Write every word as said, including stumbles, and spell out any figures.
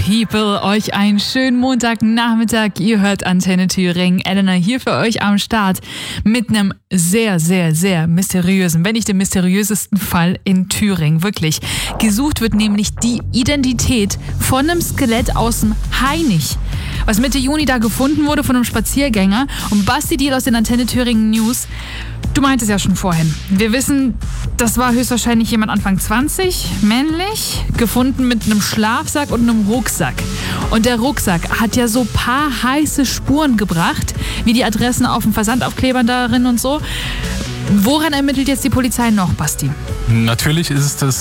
People, euch einen schönen Montagnachmittag. Ihr hört Antenne Thüringen. Elena hier für euch am Start mit einem sehr, sehr, sehr mysteriösen, wenn nicht dem mysteriösesten Fall in Thüringen. Wirklich. Gesucht wird nämlich die Identität von einem Skelett aus dem Hainich, was Mitte Juni da gefunden wurde von einem Spaziergänger. Und Basti Diel aus den Antenne Thüringen News, du meintest ja schon vorhin. Wir wissen, das war höchstwahrscheinlich jemand Anfang zwanzig, männlich, gefunden mit einem Schlafsack und einem Rucksack. Und der Rucksack hat ja so ein paar heiße Spuren gebracht, wie die Adressen auf dem Versandaufklebern darin und so. Woran ermittelt jetzt die Polizei noch, Basti? Natürlich ist es das